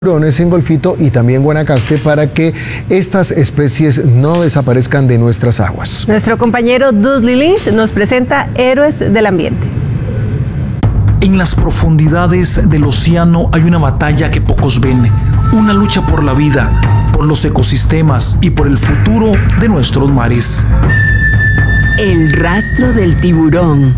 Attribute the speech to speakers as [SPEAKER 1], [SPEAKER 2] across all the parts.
[SPEAKER 1] tiburones en Golfito y también Guanacaste para que estas especies no desaparezcan de nuestras aguas.
[SPEAKER 2] Nuestro compañero Dudley Lynch nos presenta Héroes del Ambiente.
[SPEAKER 3] En las profundidades del océano hay una batalla que pocos ven, una lucha por la vida, por los ecosistemas y por el futuro de nuestros mares.
[SPEAKER 4] El rastro del tiburón.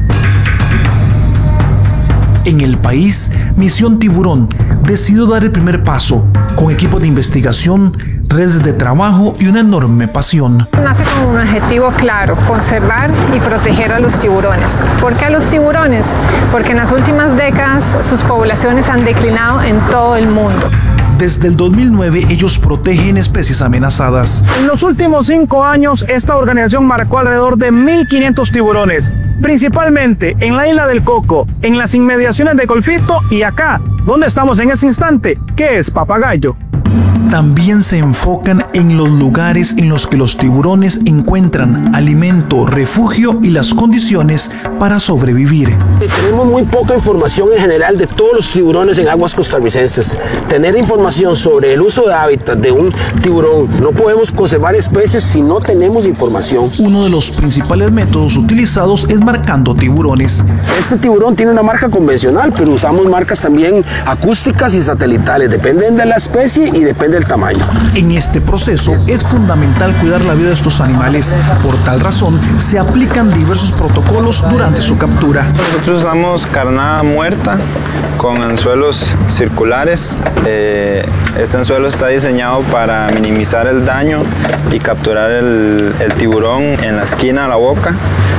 [SPEAKER 3] En el país, Misión Tiburón decidió dar el primer paso con equipos de investigación, redes de trabajo y una enorme pasión.
[SPEAKER 5] Nace con un objetivo claro: conservar y proteger a los tiburones. ¿Por qué a los tiburones? Porque en las últimas décadas sus poblaciones han declinado en todo el mundo.
[SPEAKER 3] Desde el 2009 ellos protegen especies amenazadas.
[SPEAKER 6] En los últimos 5 años esta organización marcó alrededor de 1.500 tiburones, principalmente en la isla del Coco, en las inmediaciones de Golfito y acá, donde estamos en ese instante, que es Papagayo.
[SPEAKER 3] También se enfocan en los lugares en los que los tiburones encuentran alimento, refugio y las condiciones para sobrevivir.
[SPEAKER 7] Tenemos muy poca información en general de todos los tiburones en aguas costarricenses. Tener información sobre el uso de hábitat de un tiburón, no podemos conservar especies si no tenemos información.
[SPEAKER 3] Uno de los principales métodos utilizados es marcando tiburones.
[SPEAKER 7] Este tiburón tiene una marca convencional, pero usamos marcas también acústicas y satelitales. Dependen de la especie y depende del tamaño.
[SPEAKER 3] En este proceso es fundamental cuidar la vida de estos animales. Por tal razón, se aplican diversos protocolos durante su captura.
[SPEAKER 8] Nosotros usamos carnada muerta con anzuelos circulares. Este anzuelo está diseñado para minimizar el daño y capturar el tiburón en la esquina, la boca.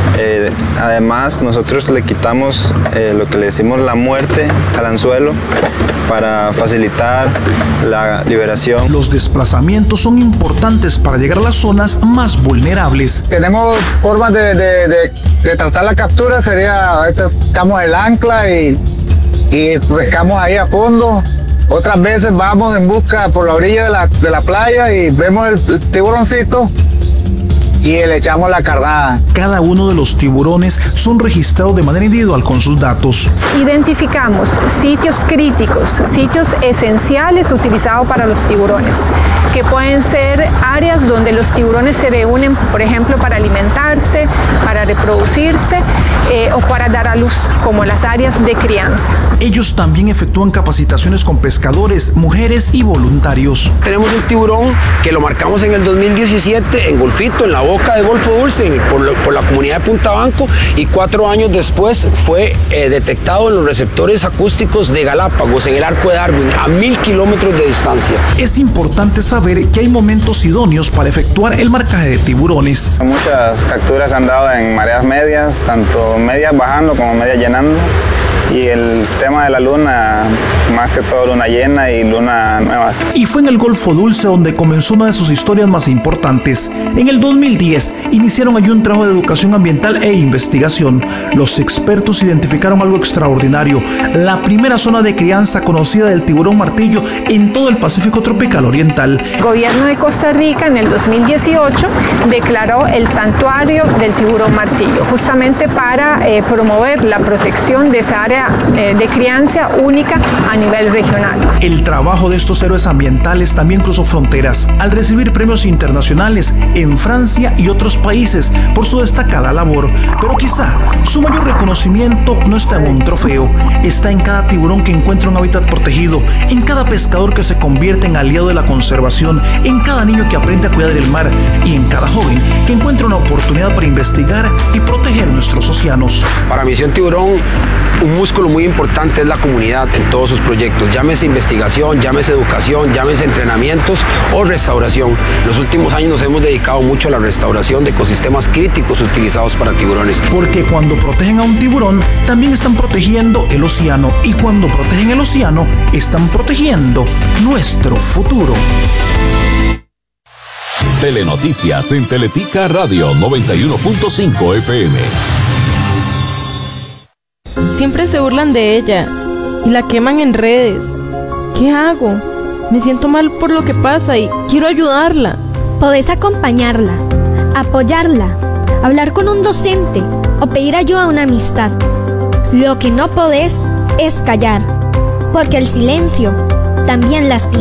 [SPEAKER 8] Además, nosotros le quitamos lo que le decimos la muerte al anzuelo para facilitar la liberación.
[SPEAKER 3] Los desplazamientos son importantes para llegar a las zonas más vulnerables.
[SPEAKER 9] Tenemos formas de tratar la captura, estamos el ancla y pescamos ahí a fondo. Otras veces vamos en busca por la orilla de la playa y vemos el tiburoncito y le echamos la carnada.
[SPEAKER 3] Cada uno de los tiburones son registrados de manera individual con sus datos.
[SPEAKER 5] Identificamos sitios críticos, sitios esenciales utilizados para los tiburones, que pueden ser áreas donde los tiburones se reúnen, por ejemplo, para alimentarse, para reproducirse o para dar a luz, como las áreas de crianza.
[SPEAKER 3] Ellos también efectúan capacitaciones con pescadores, mujeres y voluntarios.
[SPEAKER 7] Tenemos un tiburón que lo marcamos en el 2017 en Golfito, en la boca de Golfo Dulce, por la comunidad de Punta Banco, y 4 años después fue detectado en los receptores acústicos de Galápagos, en el Arco de Darwin, a 1000 kilómetros de distancia.
[SPEAKER 3] Es importante saber que hay momentos idóneos para efectuar el marcaje de tiburones.
[SPEAKER 8] Muchas capturas han dado en mareas medias, tanto medias bajando como medias llenando. Y el tema de la luna, más que todo luna llena y luna nueva.
[SPEAKER 3] Y fue en el Golfo Dulce donde comenzó una de sus historias más importantes. En el 2010 iniciaron allí un trabajo de educación ambiental e investigación. Los expertos identificaron algo extraordinario: la primera zona de crianza conocida del tiburón martillo en todo el Pacífico tropical oriental.
[SPEAKER 5] El gobierno de Costa Rica en el 2018 declaró el santuario del tiburón martillo, justamente para promover la protección de esa área de crianza única a nivel regional.
[SPEAKER 3] El trabajo de estos héroes ambientales también cruzó fronteras al recibir premios internacionales en Francia y otros países por su destacada labor. Pero quizá su mayor reconocimiento no está en un trofeo, está en cada tiburón que encuentra un hábitat protegido, en cada pescador que se convierte en aliado de la conservación, en cada niño que aprende a cuidar el mar y en cada joven que encuentra una oportunidad para investigar y proteger nuestros océanos.
[SPEAKER 7] Para Misión Tiburón, un músculo muy importante es la comunidad en todos sus proyectos, llámese investigación, llámese educación, llámese entrenamientos o restauración. En los últimos años nos hemos dedicado mucho a la restauración de ecosistemas críticos utilizados para tiburones.
[SPEAKER 3] Porque cuando protegen a un tiburón, también están protegiendo el océano, y cuando protegen el océano, están protegiendo nuestro futuro.
[SPEAKER 10] Telenoticias en Teletica Radio 91.5 FM.
[SPEAKER 11] Siempre se burlan de ella y la queman en redes. ¿Qué hago? Me siento mal por lo que pasa y quiero ayudarla.
[SPEAKER 12] Podés acompañarla, apoyarla, hablar con un docente o pedir ayuda a una amistad. Lo que no podés es callar, porque el silencio también lastima.